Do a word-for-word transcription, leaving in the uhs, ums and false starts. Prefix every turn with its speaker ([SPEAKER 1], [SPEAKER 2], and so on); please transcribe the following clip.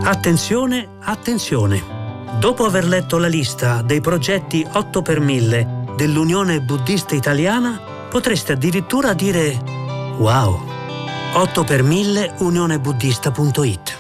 [SPEAKER 1] Attenzione, attenzione! Dopo aver letto la lista dei progetti otto per mille dell'Unione Buddista Italiana, potreste addirittura dire wow! otto per mille unionebuddista punto it